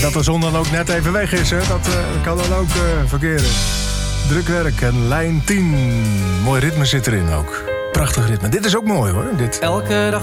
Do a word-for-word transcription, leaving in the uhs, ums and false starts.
dat de zon dan ook net even weg is, hè? Dat uh, kan dan ook uh, verkeren. Drukwerk en lijn tien. Mooi ritme zit erin ook. Prachtig ritme. Dit is ook mooi, hoor. Dit. Elke dag